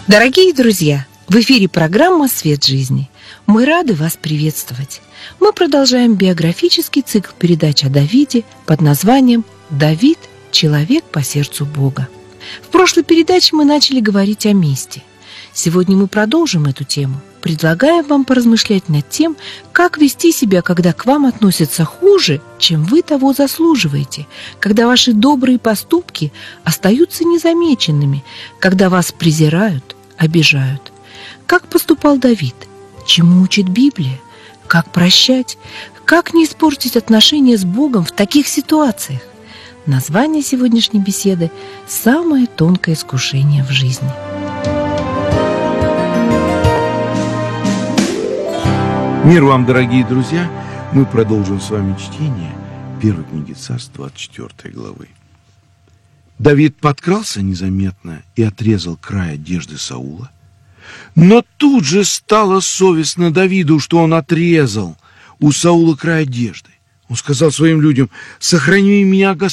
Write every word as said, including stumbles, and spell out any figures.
Дорогие друзья, в эфире программа «Свет жизни». Мы рады вас приветствовать. Мы продолжаем биографический цикл передач о Давиде под названием «Давид – человек по сердцу Бога». В прошлой передаче мы начали говорить о мести. Сегодня мы продолжим эту тему. Предлагаем вам поразмышлять над тем, как вести себя, когда к вам относятся хуже, чем вы того заслуживаете, когда ваши добрые поступки остаются незамеченными, когда вас презирают, обижают. Как поступал Давид? Чему учит Библия? Как прощать? Как не испортить отношения с Богом в таких ситуациях? Название сегодняшней беседы – «Самое тонкое искушение в жизни». Мир вам, дорогие друзья! Мы продолжим с вами чтение первой книги Царств, двадцать четвёртой главы. Давид подкрался незаметно и отрезал край одежды Саула. Но тут же стало совестно Давиду, что он отрезал у Саула край одежды. Он сказал своим людям: «Сохрани меня, Господь,